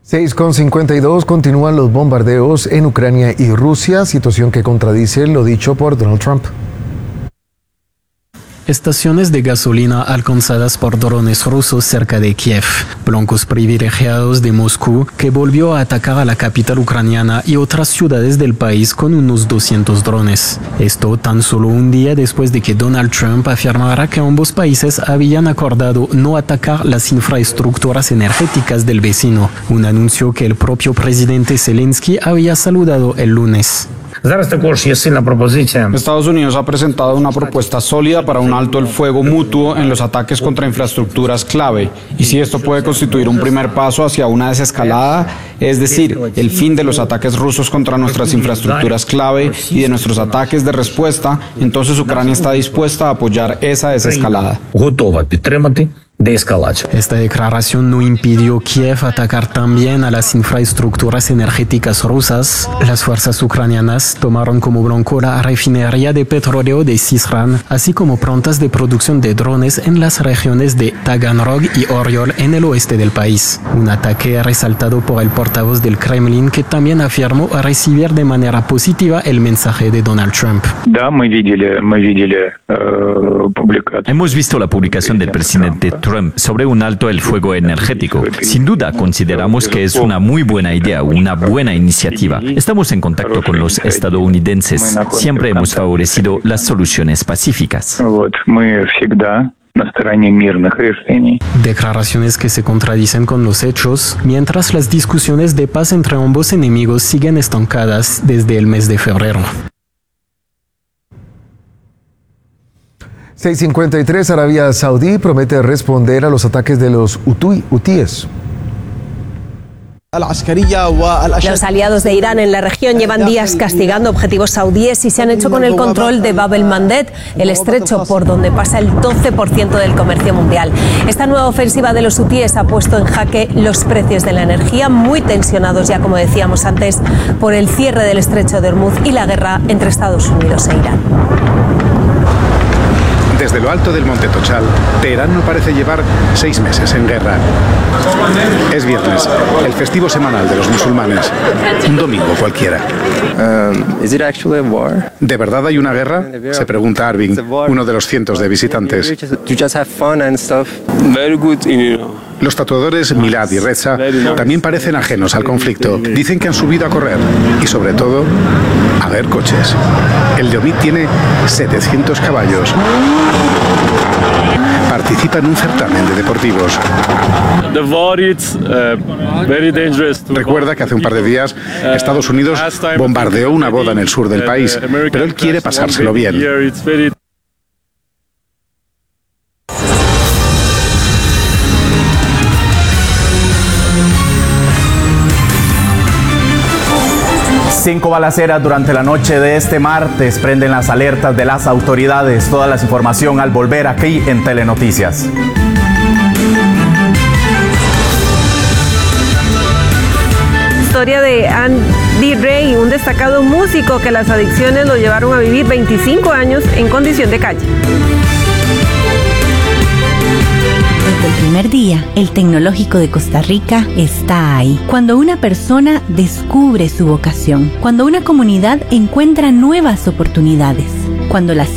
6:52, continúan los bombardeos en Ucrania y Rusia, situación que contradice lo dicho por Donald Trump. Estaciones de gasolina alcanzadas por drones rusos cerca de Kiev, blancos privilegiados de Moscú, que volvió a atacar a la capital ucraniana y otras ciudades del país con unos 200 drones. Esto tan solo un día después de que Donald Trump afirmara que ambos países habían acordado no atacar las infraestructuras energéticas del vecino, un anuncio que el propio presidente Zelensky había saludado el lunes. Estados Unidos ha presentado una propuesta sólida para un alto el fuego mutuo en los ataques contra infraestructuras clave, y si esto puede constituir un primer paso hacia una desescalada, es decir, el fin de los ataques rusos contra nuestras infraestructuras clave y de nuestros ataques de respuesta, entonces Ucrania está dispuesta a apoyar esa desescalada. Esta declaración no impidió Kiev atacar también a las infraestructuras energéticas rusas. Las fuerzas ucranianas tomaron como blanco la refinería de petróleo de Syzran, así como plantas de producción de drones en las regiones de Taganrog y Oriol en el oeste del país. Un ataque resaltado por el portavoz del Kremlin, que también afirmó recibir de manera positiva el mensaje de Donald Trump. Hemos visto la publicación del presidente Trump sobre un alto el fuego energético. Sin duda, consideramos que es una muy buena idea, una buena iniciativa. Estamos en contacto con los estadounidenses. Siempre hemos favorecido las soluciones pacíficas. Declaraciones que se contradicen con los hechos, mientras las discusiones de paz entre ambos enemigos siguen estancadas desde el mes de febrero. 6:53, Arabia Saudí promete responder a los ataques de los hutíes. Los aliados de Irán en la región llevan días castigando objetivos saudíes y se han hecho con el control de Bab el-Mandeb, el estrecho por donde pasa el 12% del comercio mundial. Esta nueva ofensiva de los hutíes ha puesto en jaque los precios de la energía, muy tensionados ya, como decíamos antes, por el cierre del estrecho de Hormuz y la guerra entre Estados Unidos e Irán. Desde lo alto del monte Tochal, Teherán no parece llevar 6 meses en guerra. Es viernes, el festivo semanal de los musulmanes. Un domingo cualquiera. ¿De verdad hay una guerra? Se pregunta Arvin, uno de los cientos de visitantes. Los tatuadores Milad y Reza también parecen ajenos al conflicto. Dicen que han subido a correr y, sobre todo, a ver coches. El de Omid tiene 700 caballos. Participa en un certamen de deportivos. Recuerda que hace un par de días Estados Unidos bombardeó una boda en el sur del país, pero él quiere pasárselo bien. Cinco balaceras durante la noche de este martes prenden las alertas de las autoridades. Toda la información al volver aquí en Telenoticias. Historia de Andy Ray, un destacado músico que las adicciones lo llevaron a vivir 25 años en condición de calle. Desde el primer día, el Tecnológico de Costa Rica está ahí. Cuando una persona descubre su vocación, cuando una comunidad encuentra nuevas oportunidades, cuando las